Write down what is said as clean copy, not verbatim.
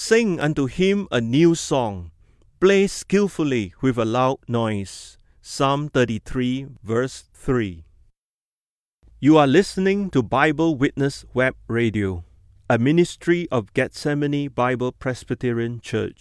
Sing unto him a new song. Play skillfully with a loud noise. Psalm 33, verse 3. You are listening to Bible Witness Web Radio, a ministry of Gethsemane Bible Presbyterian Church.